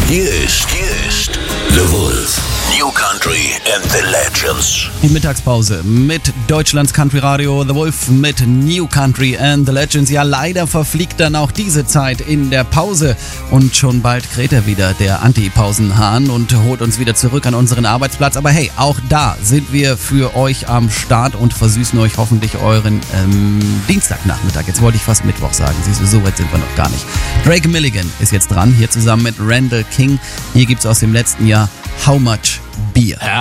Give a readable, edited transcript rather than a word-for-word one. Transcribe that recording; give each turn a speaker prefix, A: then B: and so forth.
A: Hier ist The Wolf. New Country and the Legends.
B: Die Mittagspause mit Deutschlands Country Radio, The Wolf mit New Country and the Legends. Ja, leider verfliegt dann auch diese Zeit in der Pause und schon bald kräht er wieder, der Anti-Pausenhahn, und holt uns wieder zurück an unseren Arbeitsplatz. Aber hey, auch da sind wir für euch am Start und versüßen euch hoffentlich euren Dienstagnachmittag. Jetzt wollte ich fast Mittwoch sagen, siehst du, so weit sind wir noch gar nicht. Drake Milligan ist jetzt dran, hier zusammen mit Randall King. Hier gibt's aus dem letzten Jahr How Much Beer.